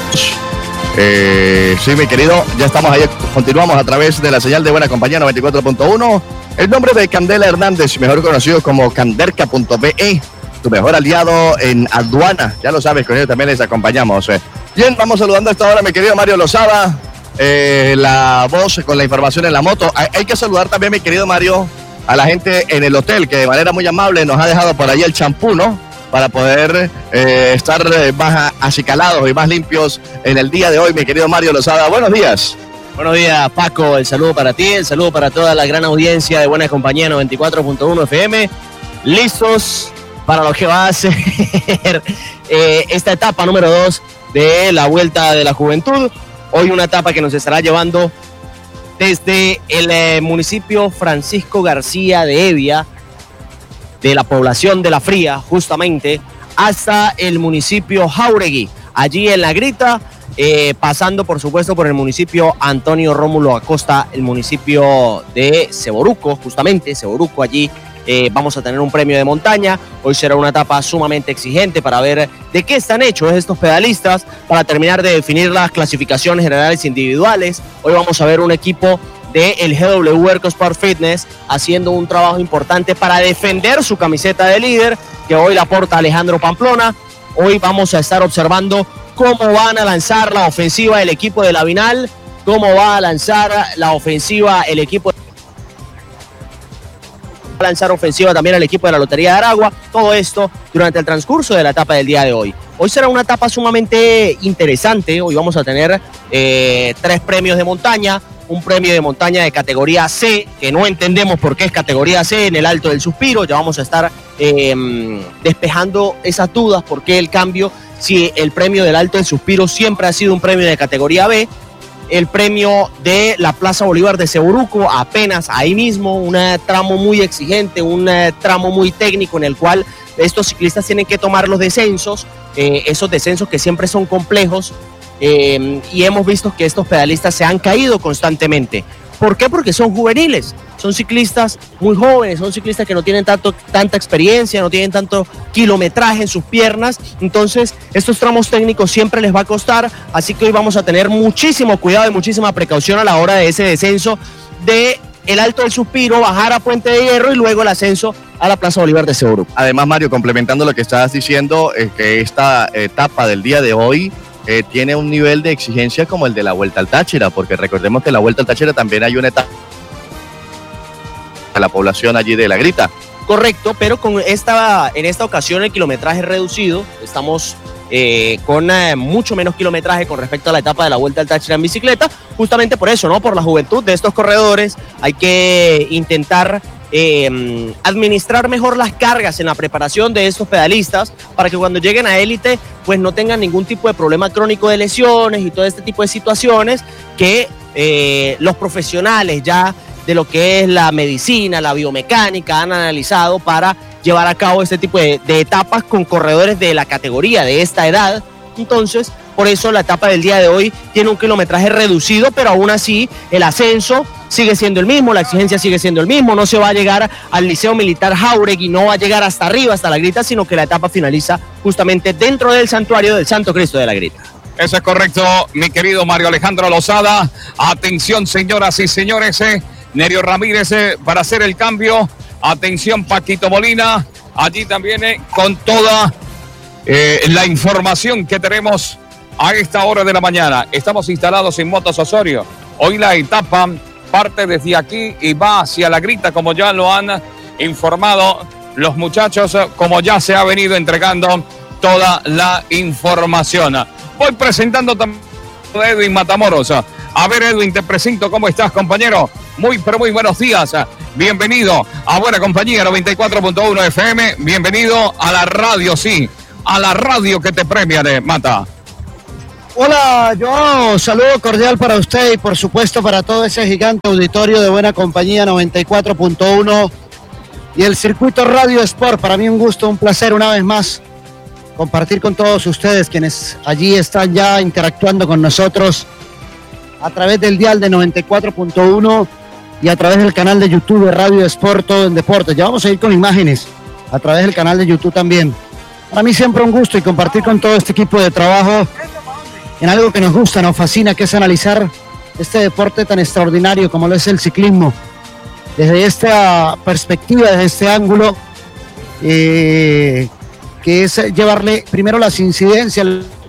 Sí, mi querido, ya estamos ahí, continuamos a través de la señal de Buena Compañía 94.1. El nombre de Candela Hernández, mejor conocido como Canderca.be, tu mejor aliado en aduana. Ya lo sabes, con ellos también les acompañamos. Bien, vamos saludando a esta hora, mi querido Mario Lozada, la voz con la información en la moto. Hay que saludar también, mi querido Mario, a la gente en el hotel, que de manera muy amable nos ha dejado por ahí el champú, ¿no? Para poder estar más acicalados y más limpios en el día de hoy, mi querido Mario Lozada. Buenos días. Buenos días, Paco. El saludo para ti, el saludo para toda la gran audiencia de Buena Compañía 94.1 FM. Listos para lo que va a ser esta etapa número 2 de la Vuelta de la Juventud. Hoy una etapa que nos estará llevando desde el municipio Francisco García de Evia, de la población de La Fría, justamente, hasta el municipio Jáuregui, allí en La Grita, pasando por supuesto por el municipio Antonio Rómulo Acosta, el municipio de Seboruco, justamente, Seboruco, allí vamos a tener un premio de montaña. Hoy será una etapa sumamente exigente para ver de qué están hechos estos pedalistas, para terminar de definir las clasificaciones generales individuales. Hoy vamos a ver un equipo del GW EcoSport Fitness haciendo un trabajo importante para defender su camiseta de líder, que hoy la porta Alejandro Pamplona. Hoy vamos a estar observando cómo van a lanzar la ofensiva el equipo de La Vinal, cómo va a lanzar la ofensiva el equipo también el equipo de la Lotería de Aragua. Todo esto durante el transcurso de la etapa del día de hoy. Hoy será una etapa sumamente interesante. Hoy vamos a tener 3 premios de montaña. Un premio de montaña de categoría C, que no entendemos por qué es categoría C, en el Alto del Suspiro. Ya vamos a estar despejando esas dudas, por qué el cambio, si el premio del Alto del Suspiro siempre ha sido un premio de categoría B. El premio de la Plaza Bolívar de Seboruco, apenas ahí mismo, un tramo muy exigente, un tramo muy técnico en el cual estos ciclistas tienen que tomar los descensos, esos descensos que siempre son complejos. Y hemos visto que estos pedalistas se han caído constantemente. ¿Por qué? Porque son juveniles, son ciclistas muy jóvenes, son ciclistas que no tienen tanta experiencia, no tienen tanto kilometraje en sus piernas. Entonces estos tramos técnicos siempre les va a costar, así que hoy vamos a tener muchísimo cuidado y muchísima precaución a la hora de ese descenso de el Alto del Suspiro, bajar a Puente de Hierro y luego el ascenso a la Plaza Bolívar de Seboruco. Además, Mario, complementando lo que estabas diciendo, que esta etapa del día de hoy tiene un nivel de exigencia como el de la Vuelta al Táchira, porque recordemos que en la Vuelta al Táchira también hay una etapa a la población allí de La Grita. Correcto, pero en esta ocasión el kilometraje es reducido. Estamos con mucho menos kilometraje con respecto a la etapa de la Vuelta al Táchira en bicicleta, justamente por eso, ¿no? Por la juventud de estos corredores. Hay que intentar administrar mejor las cargas en la preparación de estos pedalistas para que cuando lleguen a élite pues no tengan ningún tipo de problema crónico de lesiones y todo este tipo de situaciones que los profesionales ya de lo que es la medicina, la biomecánica han analizado para llevar a cabo este tipo de etapas con corredores de la categoría de esta edad. Entonces, por eso la etapa del día de hoy tiene un kilometraje reducido, pero aún así el ascenso sigue siendo el mismo, la exigencia sigue siendo el mismo. No se va a llegar al Liceo Militar Jáuregui, no va a llegar hasta arriba, hasta La Grita, sino que la etapa finaliza justamente dentro del santuario del Santo Cristo de La Grita. Eso es correcto, mi querido Mario Alejandro Lozada. Atención, señoras y señores, Nerio Ramírez para hacer el cambio. Atención, Paquito Molina, allí también con toda la información que tenemos a esta hora de la mañana. Estamos instalados en Motos Osorio. Hoy la etapa parte desde aquí y va hacia La Grita, como ya lo han informado los muchachos, como ya se ha venido entregando toda la información. Voy presentando también a Edwin Matamoros. A ver, Edwin, te presento. ¿Cómo estás, compañero? Muy, pero muy buenos días. Bienvenido a Buena Compañía 94.1 FM. Bienvenido a la radio, sí, a la radio que te premia, Mata. Hola, yo saludo cordial para usted y por supuesto para todo ese gigante auditorio de Buena Compañía 94.1 y el circuito Radio Sport. Para mí un gusto, un placer una vez más compartir con todos ustedes quienes allí están ya interactuando con nosotros a través del dial de 94.1 y a través del canal de YouTube de Radio Sport, todo en deportes. Ya vamos a ir con imágenes a través del canal de YouTube también. Para mí siempre un gusto y compartir con todo este equipo de trabajo en algo que nos gusta, nos fascina, que es analizar este deporte tan extraordinario como lo es el ciclismo, desde esta perspectiva, desde este ángulo, que es llevarle primero las incidencias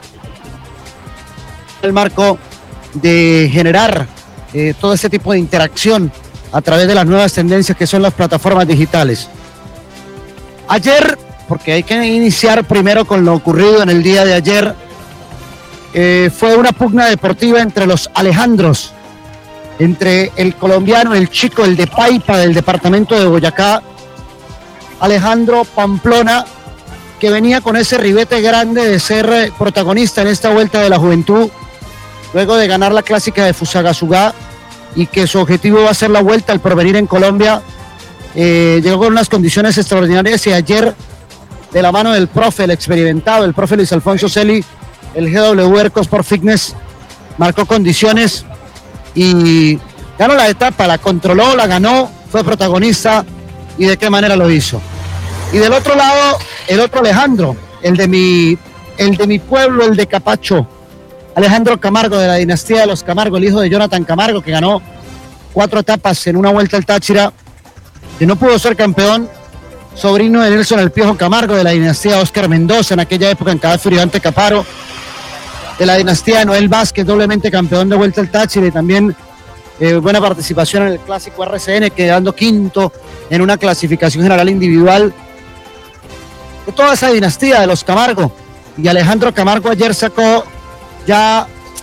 al marco de generar todo ese tipo de interacción a través de las nuevas tendencias que son las plataformas digitales. Ayer, porque hay que iniciar primero con lo ocurrido en el día de ayer, fue una pugna deportiva entre los Alejandros, entre el colombiano, el chico, el de Paipa del departamento de Boyacá, Alejandro Pamplona, que venía con ese ribete grande de ser protagonista en esta Vuelta de la Juventud, luego de ganar la clásica de Fusagasugá, y que su objetivo va a ser la Vuelta al Porvenir en Colombia. Llegó con unas condiciones extraordinarias y ayer, de la mano del profe, el experimentado, el profe Luis Alfonso Celi, el GW Ercosport Fitness, marcó condiciones y ganó la etapa, la controló, la ganó, fue protagonista y de qué manera lo hizo. Y del otro lado, el otro Alejandro, el de mi pueblo, el de Capacho, Alejandro Camargo, de la dinastía de los Camargo, el hijo de Jonathan Camargo, que ganó 4 etapas en una Vuelta al Táchira, que no pudo ser campeón, sobrino de Nelson El Piojo Camargo, de la dinastía de Oscar Mendoza, en aquella época en Cada Furiante Caparo, de la dinastía de Noel Vázquez, doblemente campeón de Vuelta al Táchira, y también buena participación en el clásico RCN, quedando quinto en una clasificación general individual. De toda esa dinastía de los Camargo, y Alejandro Camargo ayer sacó ya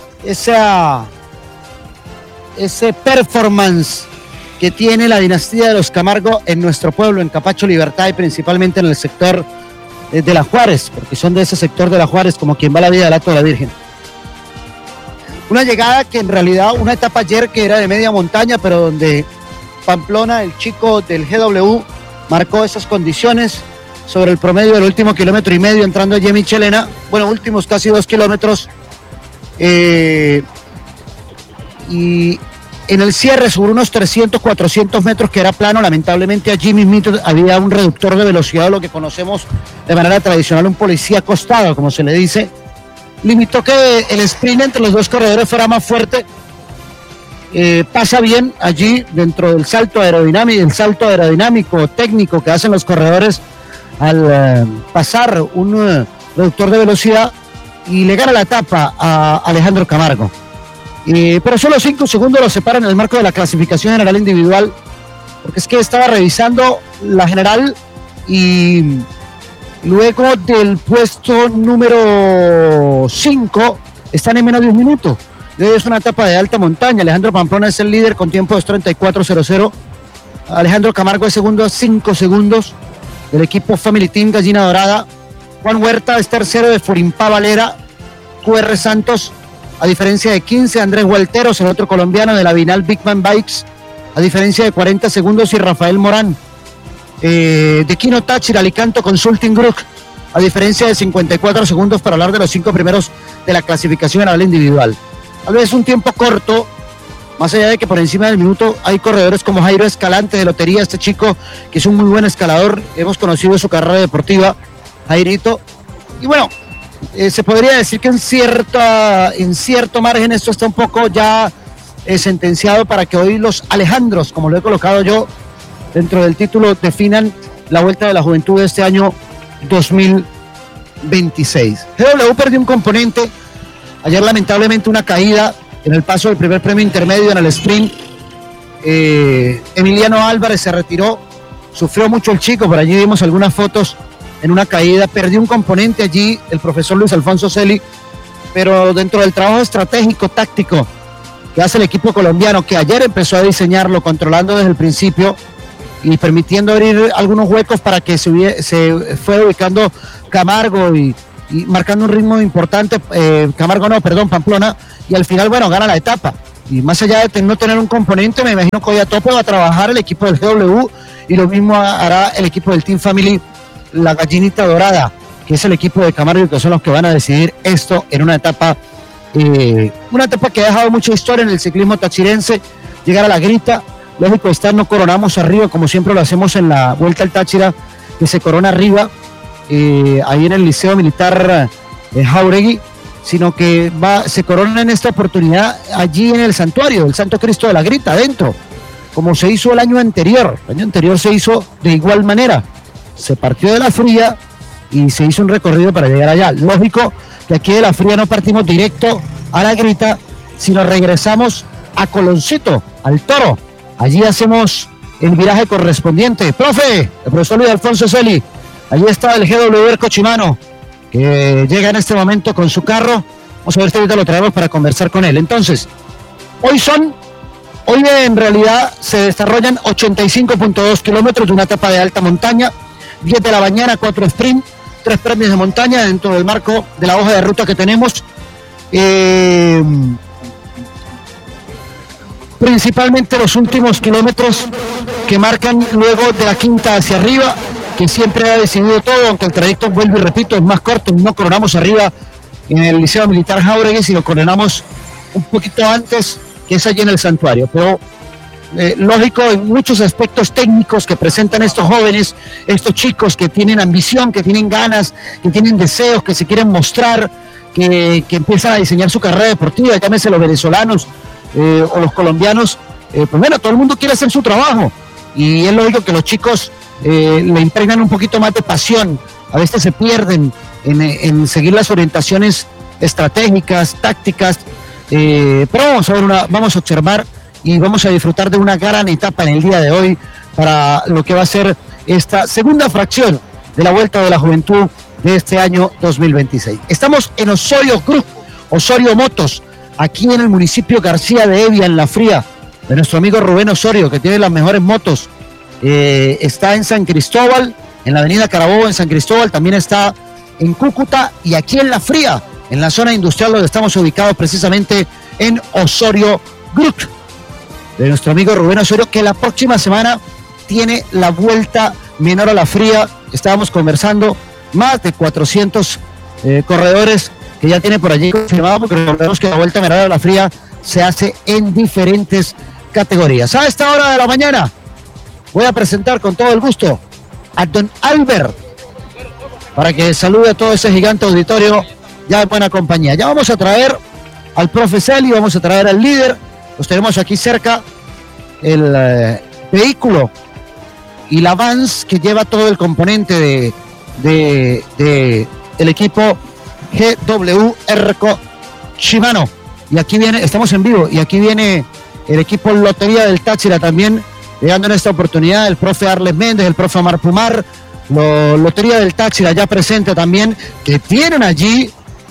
ese performance que tiene la dinastía de los Camargo en nuestro pueblo, en Capacho Libertad, y principalmente en el sector de La Juárez, porque son de ese sector de La Juárez como quien va la vida del Hato de la Virgen. Una llegada que en realidad, una etapa ayer que era de media montaña, pero donde Pamplona, el chico del GW, marcó esas condiciones sobre el promedio del último 1,5 kilómetros, entrando allí Michelena, bueno, últimos casi 2 kilómetros, y en el cierre sobre unos 300, 400 metros que era plano, lamentablemente allí mismito había un reductor de velocidad, lo que conocemos de manera tradicional, un policía acostado, como se le dice, limitó que el sprint entre los dos corredores fuera más fuerte. Pasa bien allí dentro del salto aerodinámico técnico que hacen los corredores al pasar un reductor de velocidad, y le gana la etapa a Alejandro Camargo. Pero solo 5 segundos lo separan en el marco de la clasificación general individual, porque es que estaba revisando la general y luego del puesto número 5 están en menos de 1 minuto. Es una etapa de alta montaña. Alejandro Pamplona es el líder con tiempo de 2:34.00. Alejandro Camargo es segundo a 5 segundos del equipo Family Team Gallina Dorada. Juan Huerta es tercero de Furimpá Valera. QR Santos, a diferencia de 15, Andrés Gualteros, el otro colombiano de la Vinal Big Man Bikes, a diferencia de 40 segundos, y Rafael Morán, de Quino Táchira, Alicanto Consulting Group, a diferencia de 54 segundos, para hablar de los 5 primeros de la clasificación general individual. Tal vez un tiempo corto, más allá de que por encima del minuto hay corredores como Jairo Escalante de Lotería, este chico que es un muy buen escalador, hemos conocido su carrera deportiva, Jairito, y bueno, se podría decir que en cierto margen esto está un poco ya sentenciado para que hoy los Alejandros, como lo he colocado yo dentro del título, definan la Vuelta de la Juventud de este año 2026. GW perdió un componente, ayer lamentablemente una caída en el paso del primer premio intermedio en el sprint. Emiliano Álvarez se retiró, sufrió mucho el chico, por allí vimos algunas fotos en una caída, perdió un componente allí el profesor Luis Alfonso Celi, pero dentro del trabajo estratégico, táctico que hace el equipo colombiano, que ayer empezó a diseñarlo, controlando desde el principio y permitiendo abrir algunos huecos para que se fuera ubicando Camargo y marcando un ritmo importante, Pamplona, y al final, bueno, gana la etapa. Y más allá de no tener un componente, me imagino que hoy a tope va a trabajar el equipo del GW, y lo mismo hará el equipo del Team Family, la Gallinita Dorada, que es el equipo de Camargo, que son los que van a decidir esto en una etapa que ha dejado mucha historia en el ciclismo tachirense, llegar a la grita. Lógico está, no coronamos arriba como siempre lo hacemos en la Vuelta al Táchira, que se corona arriba, ahí en el Liceo Militar Jauregui, sino que se corona en esta oportunidad allí en el santuario, el Santo Cristo de la Grita, adentro, como se hizo el año anterior. El año anterior se hizo de igual manera. Se partió de la Fría y se hizo un recorrido para llegar allá. Lógico que aquí de la Fría no partimos directo a la Grita, sino regresamos a Coloncito, al Toro. Allí hacemos el viraje correspondiente. Profe, el profesor Luis Alfonso Celi, allí está el GW Erco Chimano, que llega en este momento con su carro. Vamos a ver si ahorita lo traemos para conversar con él. Entonces, hoy en realidad se desarrollan 85.2 kilómetros de una etapa de alta montaña, 10 de la mañana, 4 sprint, 3 premios de montaña dentro del marco de la hoja de ruta que tenemos. Principalmente los últimos kilómetros que marcan luego de la quinta hacia arriba, que siempre ha decidido todo, aunque el trayecto, vuelvo y repito, es más corto. No coronamos arriba en el Liceo Militar Jáuregui, sino coronamos un poquito antes, que es allí en el santuario. Pero lógico, en muchos aspectos técnicos que presentan estos jóvenes, estos chicos que tienen ambición, que tienen ganas, que tienen deseos, que se quieren mostrar, que empiezan a diseñar su carrera deportiva, llámese los venezolanos o los colombianos, pues bueno, todo el mundo quiere hacer su trabajo, y es lógico que los chicos le impregnan un poquito más de pasión. A veces se pierden en seguir las orientaciones estratégicas, tácticas, pero vamos a observar y vamos a disfrutar de una gran etapa en el día de hoy para lo que va a ser esta segunda fracción de la Vuelta de la Juventud de este año 2026. Estamos en Osorio Group, Osorio Motos, aquí en el municipio García de Evia, en La Fría, de nuestro amigo Rubén Osorio, que tiene las mejores motos. Está en San Cristóbal, en la avenida Carabobo en San Cristóbal, también está en Cúcuta y aquí en La Fría, en la zona industrial donde estamos ubicados precisamente en Osorio Group, de nuestro amigo Rubén Osorio, que la próxima semana tiene la Vuelta Menor a La Fría. Estábamos conversando, más de 400 corredores que ya tiene por allí confirmado, porque recordemos que la Vuelta Menor a La Fría se hace en diferentes categorías. A esta hora de la mañana voy a presentar con todo el gusto a don Albert, para que salude a todo ese gigante auditorio ya en buena compañía. Ya vamos a traer al profe Celi, vamos a traer al líder. Los tenemos aquí cerca, el vehículo y la Vans que lleva todo el componente del equipo GW Erco Shimano. Y aquí viene, estamos en vivo, y aquí viene el equipo Lotería del Táchira también, llegando en esta oportunidad, el profe Arles Méndez, el profe Omar Pumar, Lotería del Táchira ya presente también, que tienen allí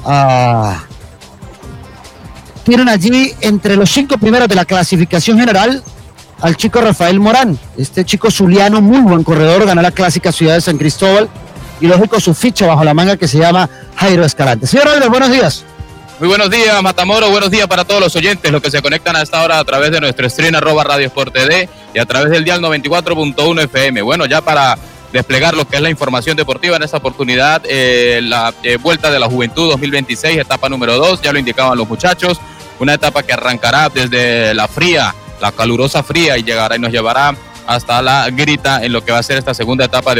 entre los 5 primeros de la clasificación general al chico Rafael Morán, este chico zuliano, muy buen corredor, ganó la clásica Ciudad de San Cristóbal, y lógico su ficha bajo la manga que se llama Jairo Escalante. Señor Albert, buenos días. Muy buenos días, Matamoros, buenos días para todos los oyentes, los que se conectan a esta hora a través de nuestro stream @Radio Sport TD y a través del dial 94.1 FM. Bueno, ya para desplegar lo que es la información deportiva en esta oportunidad, la Vuelta de la Juventud 2026, etapa número 2, ya lo indicaban los muchachos, una etapa que arrancará desde La Fría, la calurosa Fría, y nos llevará hasta La Grita en lo que va a ser esta segunda etapa de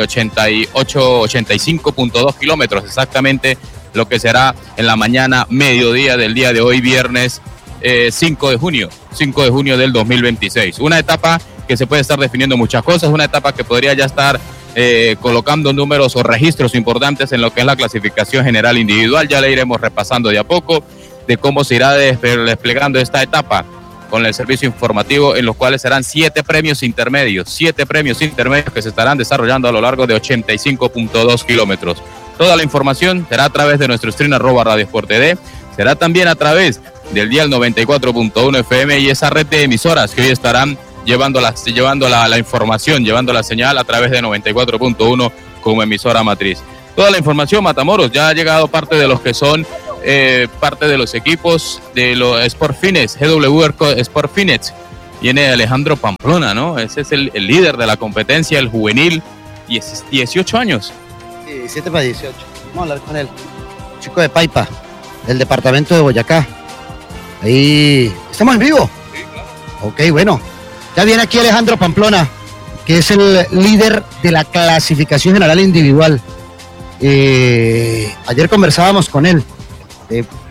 85.2 kilómetros, exactamente lo que será en la mañana, mediodía del día de hoy, viernes 5 de junio del 2026. Una etapa que se puede estar definiendo muchas cosas, una etapa que podría ya estar colocando números o registros importantes en lo que es la clasificación general individual. Ya le iremos repasando de a poco de cómo se irá desplegando esta etapa con el servicio informativo, en los cuales serán 7 premios intermedios que se estarán desarrollando a lo largo de 85.2 kilómetros. Toda la información será a través de nuestro stream @Radio Sport TD, será también a través del dial 94.1 FM y esa red de emisoras que hoy estarán llevando la información, llevando la señal a través de 94.1 como emisora matriz. Toda la información, Matamoros, ya ha llegado parte de los que son parte de los equipos de los Sport Fines, GW Sport Fines. Viene Alejandro Pamplona, ¿no? Ese es el líder de la competencia, el juvenil, 18 años. 17 para 18. Vamos a hablar con él. Chico de Paipa, del departamento de Boyacá. Ahí. ¿Estamos en vivo? Sí, claro. Ok, bueno. Ya viene aquí Alejandro Pamplona, que es el líder de la clasificación general individual. Ayer conversábamos con él.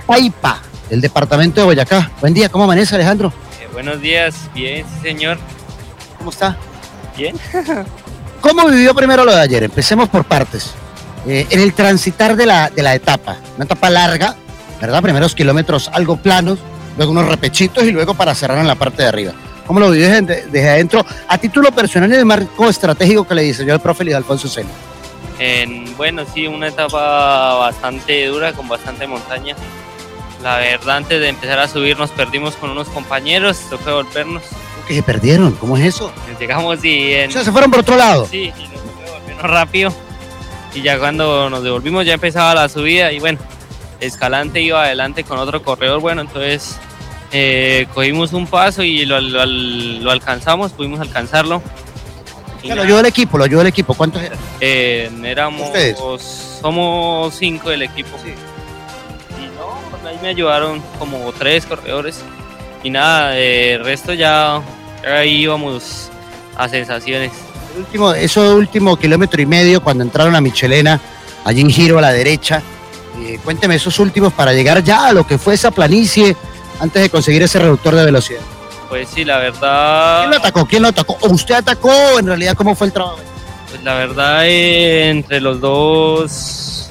Paipa, del departamento de Boyacá. Buen día, ¿cómo amanece, Alejandro? Buenos días, bien, sí, señor. ¿Cómo está? Bien. ¿Cómo vivió primero lo de ayer? Empecemos por partes. En el transitar de la etapa, una etapa larga, ¿verdad? Primeros kilómetros algo planos, luego unos repechitos y luego para cerrar en la parte de arriba. ¿Cómo lo vivió desde adentro? A título personal y el marco estratégico que le diseñó el profe Luis Alfonso Celi. Bueno, sí, una etapa bastante dura, con bastante montaña. La verdad, antes de empezar a subir nos perdimos con unos compañeros, tocó devolvernos. ¿Qué se perdieron? ¿Cómo es eso? Llegamos y... O sea, se fueron por otro lado. Sí, y nos tocó devolvernos rápido. Y ya cuando nos devolvimos ya empezaba la subida y bueno, Escalante iba adelante con otro corredor, bueno, entonces cogimos un paso y lo alcanzamos, pudimos alcanzarlo. Lo ayudó el equipo, ¿cuántos eran? Éramos, ¿ustedes? Somos 5 del equipo. Sí. Y no, ahí me ayudaron como 3 corredores. Y nada, el resto ya ahí íbamos a sensaciones. Eso último kilómetro y medio, cuando entraron a Michelena, allí en giro a la derecha, cuénteme esos últimos para llegar ya a lo que fue esa planicie antes de conseguir ese reductor de velocidad. Pues sí, la verdad... ¿Quién lo atacó? ¿O usted atacó o en realidad cómo fue el trabajo? Pues la verdad, entre los dos...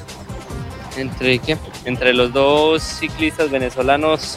Entre los dos ciclistas venezolanos,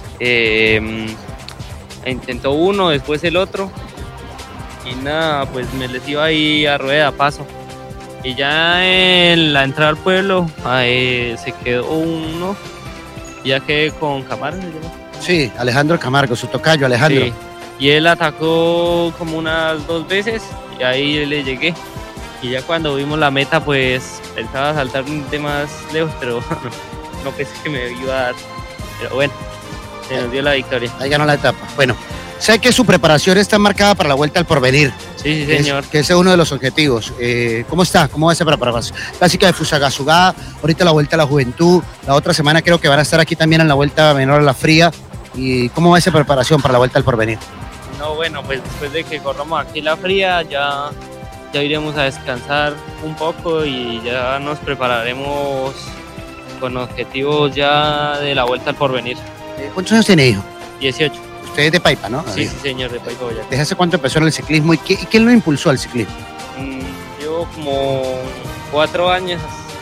intentó uno, después el otro. Y nada, pues me les iba ahí a rueda, a paso. Y ya en la entrada al pueblo se quedó uno. Ya quedé con Camargo, ¿no? Sí, Alejandro Camargo, su tocayo, Alejandro. Sí. Y él atacó como unas 2 veces y ahí le llegué. Y ya cuando vimos la meta, pues pensaba saltar de más lejos, pero no pensé que me iba a dar. Pero bueno, se nos dio la victoria. Ahí ganó la etapa. Bueno, sé que su preparación está marcada para la Vuelta al Porvenir. Sí, señor. Que ese es uno de los objetivos. ¿Cómo está? ¿Cómo va esa preparación? Clásica de Fusagasugá, ahorita la Vuelta a la Juventud, la otra semana creo que van a estar aquí también en la Vuelta Menor a la Fría. ¿Y cómo va esa preparación para la Vuelta al Porvenir? No, bueno, pues después de que corramos aquí la Fría, ya iremos a descansar un poco y ya nos prepararemos con objetivos ya de la Vuelta al Porvenir. ¿Cuántos años tiene, hijo? 18. Usted es de Paipa, ¿no? Sí, sí, señor, de Paipa, Boyacá. ¿Desde hace cuánto empezó en el ciclismo y quién lo impulsó al ciclismo? Llevo como 4 años.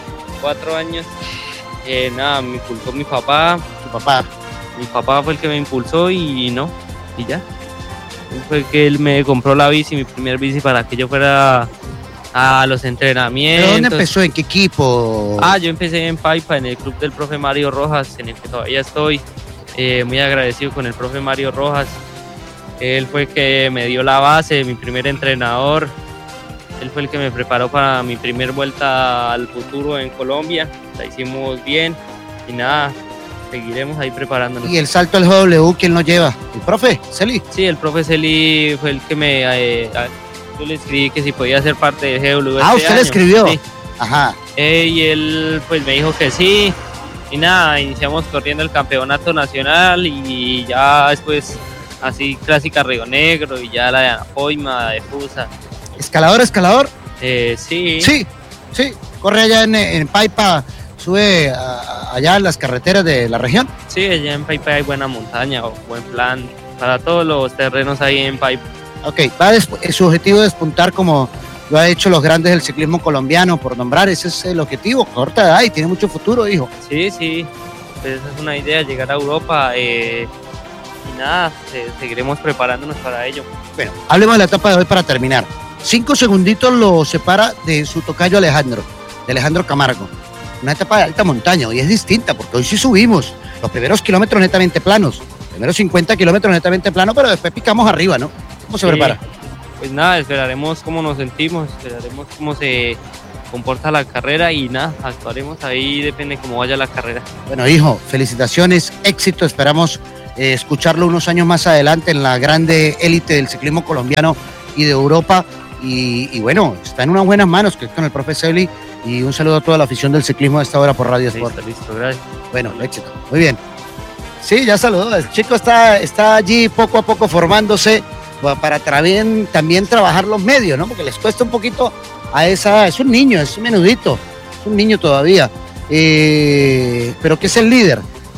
Nada, me impulsó mi papá. ¿Tu papá? Mi papá fue el que me impulsó y ya. Fue que él me compró la bici, mi primer bici, para que yo fuera a los entrenamientos. ¿Pero dónde empezó? ¿En qué equipo? Yo empecé en Paipa, en el club del profe Mario Rojas, en el que todavía estoy. Muy agradecido con el profe Mario Rojas. Él fue el que me dio la base, mi primer entrenador. Él fue el que me preparó para mi primer vuelta al futuro en Colombia. La hicimos bien y nada, seguiremos ahí preparándonos. ¿Y el salto al GW quién lo lleva? ¿El profe Celi? Sí, el profe Celi fue el que yo le escribí que si podía ser parte del GW. ¿Usted le escribió? Sí. Ajá. Y él pues me dijo que sí. Y nada, iniciamos corriendo el campeonato nacional y ya después así clásica Río Negro y ya la de Anapoima, de Fusa. ¿Escalador? Sí. Sí. Corre allá en Paipa, sube allá en las carreteras de la región. Sí, allá en Paipa hay buena montaña o buen plan para todos los terrenos ahí en Paipa. Ok, su objetivo es despuntar como lo ha hecho los grandes del ciclismo colombiano, por nombrar, ese es el objetivo, corta edad y tiene mucho futuro, hijo. Sí, pues esa es una idea, llegar a Europa y nada, seguiremos preparándonos para ello. Bueno, hablemos de la etapa de hoy para terminar. 5 segunditos lo separa de su tocayo Alejandro, de Alejandro Camargo. Una etapa de alta montaña, hoy es distinta porque hoy sí subimos, los primeros kilómetros netamente planos, los primeros 50 kilómetros netamente planos, pero después picamos arriba, ¿no? ¿Cómo se prepara? Pues nada, esperaremos cómo nos sentimos, esperaremos cómo se comporta la carrera y nada, actuaremos ahí, depende cómo vaya la carrera. Bueno, hijo, felicitaciones, éxito, esperamos escucharlo unos años más adelante en la grande élite del ciclismo colombiano y de Europa. Y bueno, está en unas buenas manos, que es con el profe Celi, y un saludo a toda la afición del ciclismo a esta hora por Radio Sport. Listo, gracias. Bueno, éxito, muy bien. Sí, ya saludó, el chico está allí poco a poco formándose para también trabajar los medios, ¿no? Porque les cuesta un poquito a esa, es un niño, es un menudito, es un niño todavía, pero que es el líder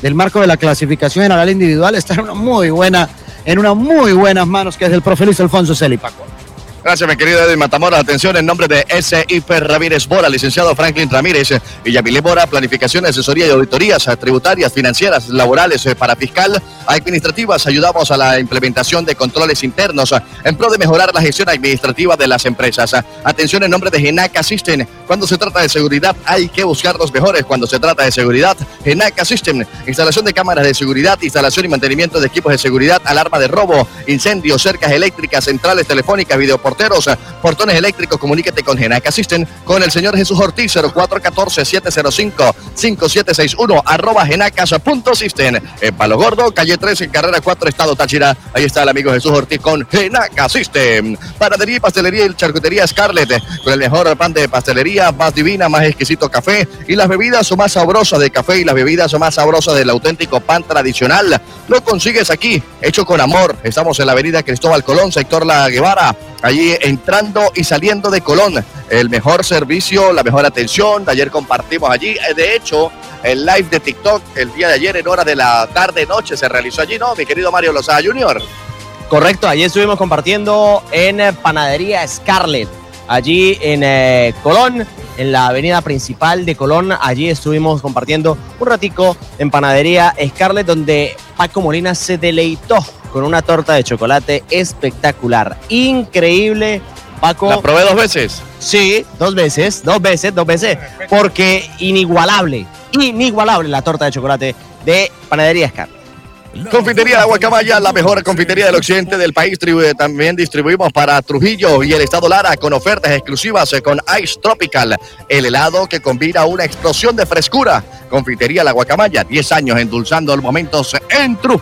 del marco de la clasificación general individual está en unas muy buenas manos, que es el profe Luis Alfonso Celi, Paco. Gracias, mi querido Edwin Matamoros. Atención, en nombre de SIP Ramírez Bora, licenciado Franklin Ramírez y Yamilé Bora, planificación, asesoría y auditorías tributarias, financieras, laborales, para fiscal, administrativas. Ayudamos a la implementación de controles internos en pro de mejorar la gestión administrativa de las empresas. Atención, en nombre de Genaca System. Cuando se trata de seguridad, hay que buscar los mejores. Cuando se trata de seguridad, Genaca System. Instalación de cámaras de seguridad, instalación y mantenimiento de equipos de seguridad, alarma de robo, incendios, cercas eléctricas, centrales telefónicas, videoporteros, portones eléctricos. Comuníquete con Genaca System, con el señor Jesús Ortiz, 0414-705-5761, @genacas.system. En Palo Gordo, calle 3, en carrera 4, estado Táchira. Ahí está el amigo Jesús Ortiz con Genaca System. Panadería y pastelería y charcutería Scarlett, con el mejor pan de pastelería, más divina, más exquisito café y las bebidas son más sabrosas de café y las bebidas son más sabrosas del auténtico pan tradicional. Lo consigues aquí, hecho con amor. Estamos en la avenida Cristóbal Colón, sector La Guevara. Allí entrando y saliendo de Colón. El mejor servicio, la mejor atención. Ayer compartimos allí. De hecho, el live de TikTok el día de ayer en hora de la tarde-noche se realizó allí, ¿no, mi querido Mario Lozada Jr.? Correcto, ayer estuvimos compartiendo en Panadería Scarlett, allí en Colón, en la avenida principal de Colón. Allí estuvimos compartiendo un ratico en Panadería Scarlett, donde Paco Molina se deleitó con una torta de chocolate espectacular, increíble, Paco. ¿La probé 2 veces? Sí, dos veces, porque inigualable la torta de chocolate de Panadería Scarlett. Confitería La Guacamaya, la mejor confitería del occidente del país. También distribuimos para Trujillo y el estado Lara, con ofertas exclusivas con Ice Tropical, el helado que combina una explosión de frescura. Confitería La Guacamaya, 10 años endulzando los momentos en Trujillo.